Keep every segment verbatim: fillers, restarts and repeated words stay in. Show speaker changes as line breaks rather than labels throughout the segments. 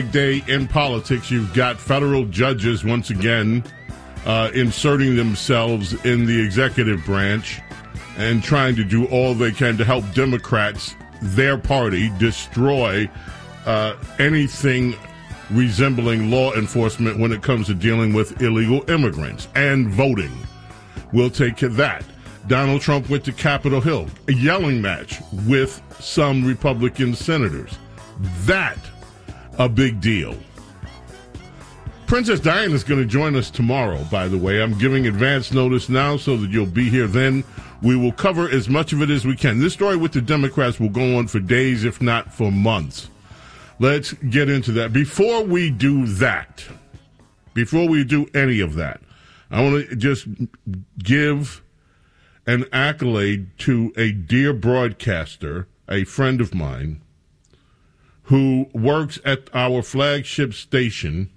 Day in politics. You've got federal judges once again uh, inserting themselves in the executive branch and trying to do all they can to help Democrats, their party, destroy uh, anything resembling law enforcement when it comes to dealing with illegal immigrants and voting. We'll take to that. Donald Trump went to Capitol Hill, a yelling match with some Republican senators. That, a big deal. Princess Diana is going to join us tomorrow, by the way. I'm giving advance notice now so that you'll be here then. We will cover as much of it as we can. This story with the Democrats will go on for days, if not for months. Let's get into that. Before we do that, before we do any of that, I want to just give an accolade to a dear broadcaster, a friend of mine, who works at our flagship station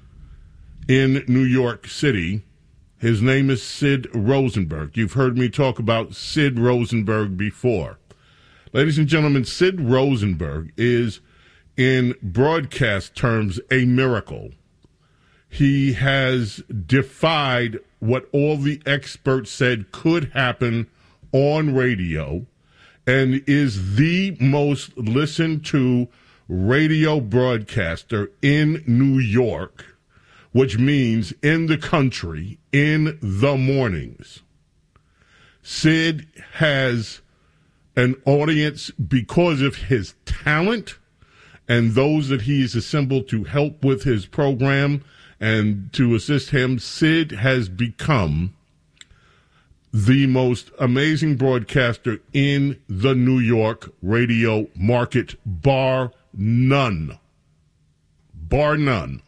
in New York City. His name is Sid Rosenberg. You've heard me talk about Sid Rosenberg before. Ladies and gentlemen, Sid Rosenberg is, in broadcast terms, a miracle. He has defied what all the experts said could happen on radio and is the most listened to radio broadcaster in New York, which means in the country, in the mornings. Sid has an audience because of his talent and those that he's assembled to help with his program and to assist him. Sid has become the most amazing broadcaster in the New York radio market, bar none. Bar none.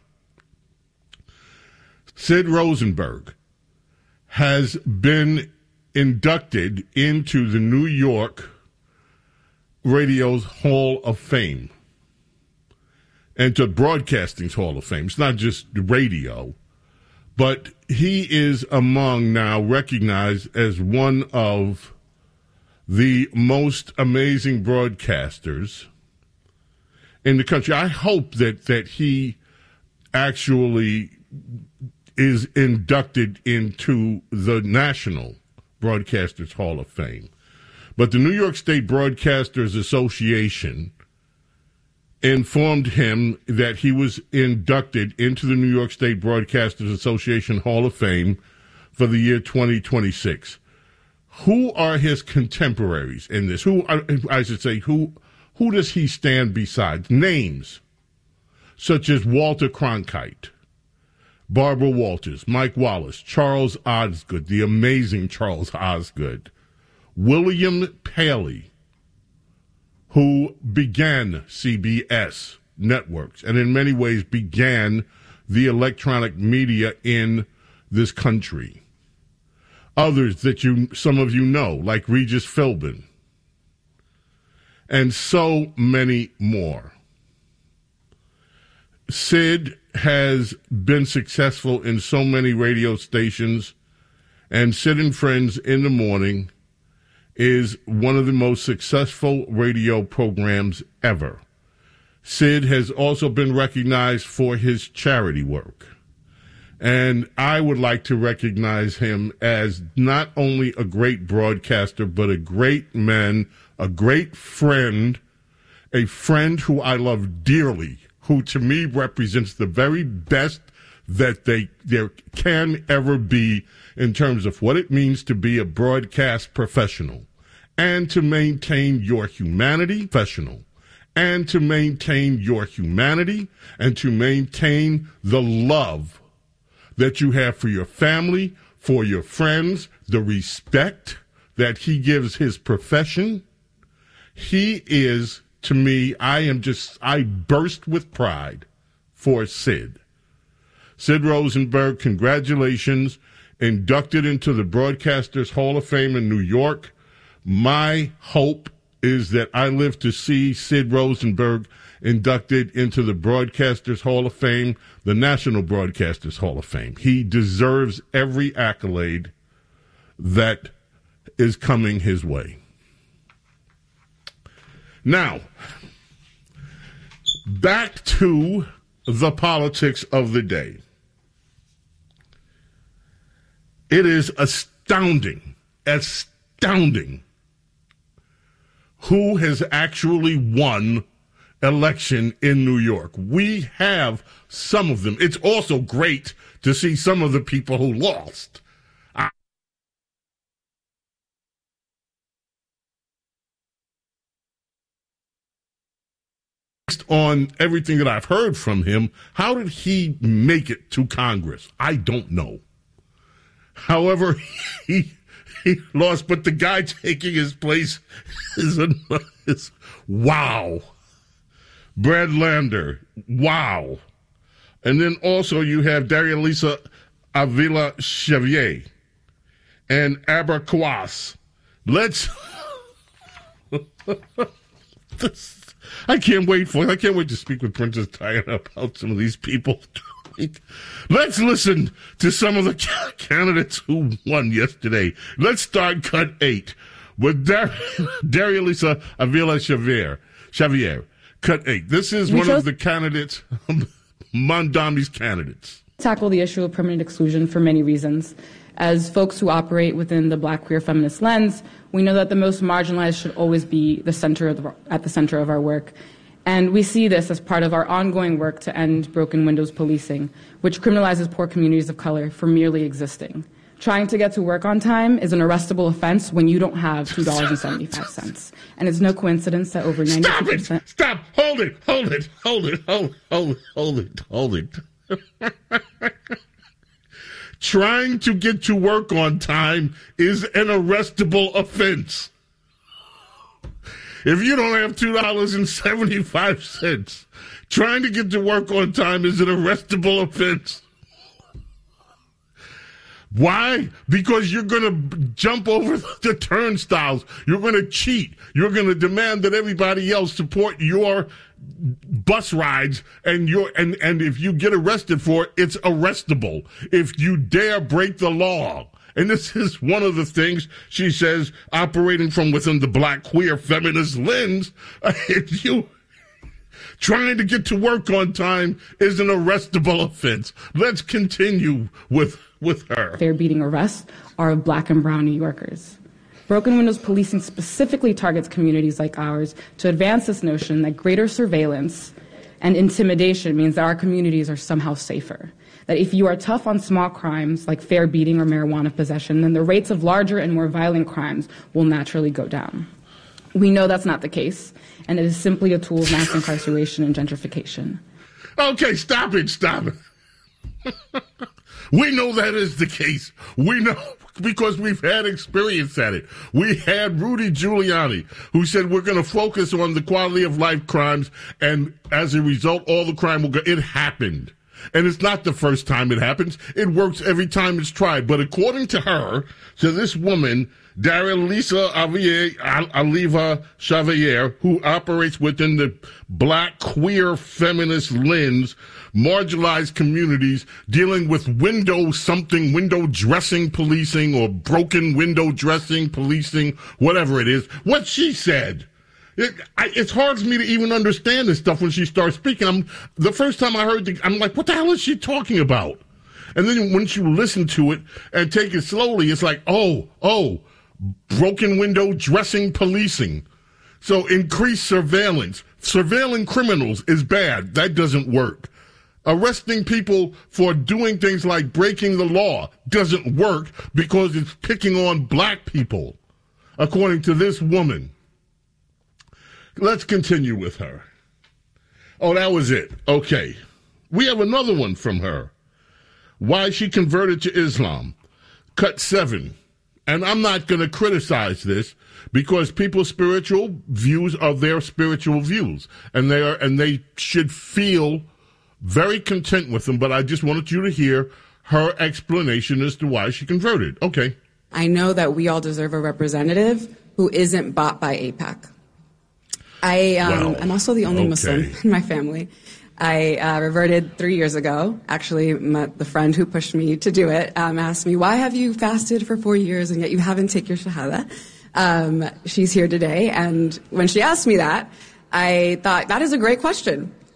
Sid Rosenberg has been inducted into the New York Radio's Hall of Fame and to Broadcasting's Hall of Fame. It's not just radio, but he is among now recognized as one of the most amazing broadcasters in the country. I hope that, that he actually is inducted into the National Broadcasters Hall of Fame. But the New York State Broadcasters Association informed him that he was inducted into the New York State Broadcasters Association Hall of Fame for the year twenty twenty-six. Who are his contemporaries in this? Who, I should say, who who does he stand beside? Names such as Walter Cronkite, Barbara Walters, Mike Wallace, Charles Osgood, the amazing Charles Osgood, William Paley, who began C B S networks and in many ways began the electronic media in this country. Others that you, some of you know, like Regis Philbin, and so many more. Sid has been successful in so many radio stations, and Sid and Friends in the Morning is one of the most successful radio programs ever. Sid has also been recognized for his charity work. And I would like to recognize him as not only a great broadcaster, but a great man, a great friend, a friend who I love dearly, who to me represents the very best that they there can ever be in terms of what it means to be a broadcast professional and to maintain your humanity, professional, and to maintain your humanity and to maintain the love that you have for your family, for your friends, the respect that he gives his profession. He is, to me, I am just, I burst with pride for Sid. Sid Rosenberg, congratulations, inducted into the Broadcasters Hall of Fame in New York. My hope is that I live to see Sid Rosenberg inducted into the Broadcasters Hall of Fame, the National Broadcasters Hall of Fame. He deserves every accolade that is coming his way. Now, back to the politics of the day. It is astounding, astounding who has actually won election in New York. We have some of them. It's also great to see some of the people who lost. I- Based on everything that I've heard from him, how did he make it to Congress? I don't know. However, he he lost, but the guy taking his place is a is, wow. Brad Lander, wow. And then also you have Darialisa Avila Xavier and Abra Kwas. Let's this, I can't wait for I can't wait to speak with Princess Diana about some of these people. Let's listen to some of the candidates who won yesterday. Let's start cut eight with Dar- Darialisa Avila Xavier. Xavier, cut eight. This is we one of the candidates, Mondami's candidates.
Tackle the issue of permanent exclusion for many reasons. As folks who operate within the Black queer feminist lens, we know that the most marginalized should always be the center of the, at the center of our work. And we see this as part of our ongoing work to end broken windows policing, which criminalizes poor communities of color for merely existing. Trying to get to work on time is an arrestable offense when you don't have two dollars and seventy-five cents. And it's no coincidence that over ninety-two percent...
Stop it! Stop! Hold it! Hold it! Hold it! Hold it! Hold it! Hold it! Hold it! Trying to get to work on time is an arrestable offense. If you don't have two dollars and seventy-five cents, trying to get to work on time is an arrestable offense. Why? Because you're going to jump over the turnstiles. You're going to cheat. You're going to demand that everybody else support your bus rides, and your and, and if you get arrested for it, it's arrestable. If you dare break the law. And this is one of the things she says, operating from within the Black queer feminist lens, if you trying to get to work on time is an arrestable offense. Let's continue with, with her.
Fair beating arrests are of Black and brown New Yorkers. Broken windows policing specifically targets communities like ours to advance this notion that greater surveillance and intimidation means that our communities are somehow safer. That if you are tough on small crimes like fair beating or marijuana possession, then the rates of larger and more violent crimes will naturally go down. We know that's not the case, and it is simply a tool of mass incarceration and gentrification.
Okay, stop it, stop it. We know that is the case. We know because we've had experience at it. We had Rudy Giuliani, who said we're going to focus on the quality of life crimes, and as a result, all the crime will go. It happened. And it's not the first time it happens. It works every time it's tried. But according to her, to this woman, Darialisa Avila Xavier, who operates within the Black queer feminist lens, marginalized communities dealing with window something, window dressing policing or broken window dressing policing, whatever it is, what she said. It, I, it's hard for me to even understand this stuff when she starts speaking. I'm, the first time I heard it, I'm like, what the hell is she talking about? And then once you listen to it and take it slowly, it's like, oh, oh, broken window dressing policing. So increased surveillance. Surveilling criminals is bad. That doesn't work. Arresting people for doing things like breaking the law doesn't work because it's picking on Black people, according to this woman. Let's continue with her. Oh, that was it. Okay. We have another one from her. Why she converted to Islam. Cut seven. And I'm not going to criticize this because people's spiritual views are their spiritual views. And they are, and they should feel very content with them. But I just wanted you to hear her explanation as to why she converted. Okay.
I know that we all deserve a representative who isn't bought by AIPAC. I, um,
well,
I'm also the only
okay.
Muslim in my family. I uh, reverted three years ago. Actually, my, the friend who pushed me to do it um, asked me, why have you fasted for four years and yet you haven't taken your Shahada? Um, she's here today. And when she asked me that, I thought, that is a great question.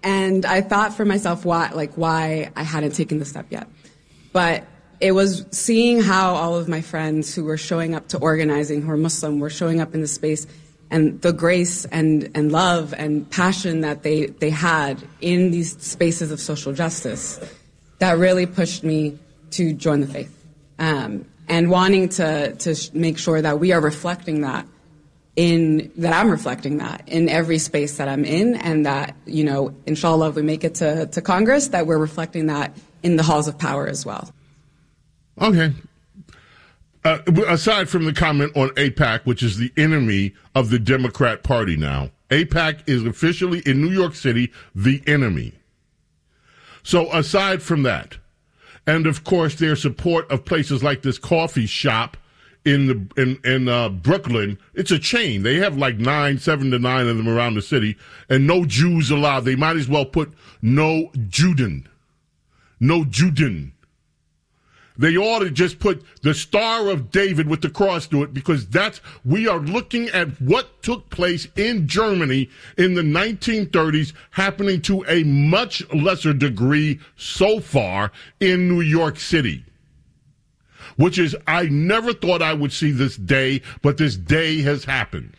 And I thought for myself why, like why I hadn't taken the step yet. But it was seeing how all of my friends who were showing up to organizing, who were Muslim, were showing up in the space, and the grace and, and love and passion that they, they had in these spaces of social justice, that really pushed me to join the faith. Um, and wanting to, to sh- make sure that we are reflecting that in, that I'm reflecting that in every space that I'm in, and that, you know, inshallah, if we make it to, to Congress, that we're reflecting that in the halls of power as well.
Okay. Uh, aside from the comment on AIPAC, which is the enemy of the Democrat Party now, AIPAC is officially in New York City the enemy. So aside from that, and of course their support of places like this coffee shop in the in in uh, Brooklyn, it's a chain. They have like nine, seven to nine of them around the city, and no Jews allowed. They might as well put no Juden, no Juden. They ought to just put the Star of David with the cross through it, because that's, we are looking at what took place in Germany in the nineteen thirties, happening to a much lesser degree so far in New York City. Which is, I never thought I would see this day, but this day has happened.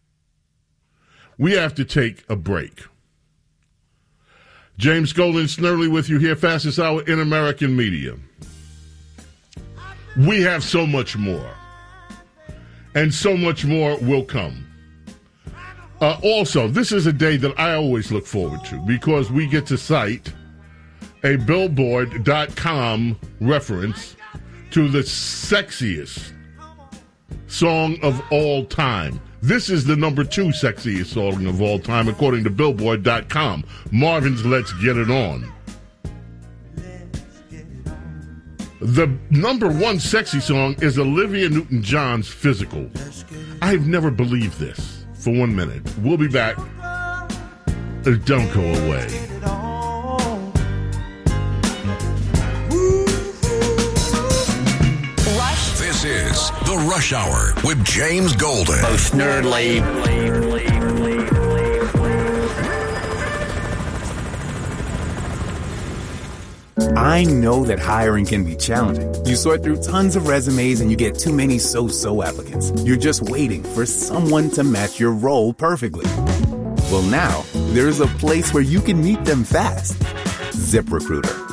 We have to take a break. James Golden Snerdley with you here, fastest hour in American media. We have so much more, and so much more will come. Uh, also, this is a day that I always look forward to, because we get to cite a Billboard dot com reference to the sexiest song of all time. This is the number two sexiest song of all time, according to Billboard dot com. Marvin's Let's Get It On. The number one sexy song is Olivia Newton-John's Physical. I've never believed this for one minute. We'll be back. Don't go away.
Rush. This is The Rush Hour with James Golden.
Most nerdly.
I know that hiring can be challenging. You sort through tons of resumes and you get too many so-so applicants. You're just waiting for someone to match your role perfectly. Well, now, there's a place where you can meet them fast. ZipRecruiter.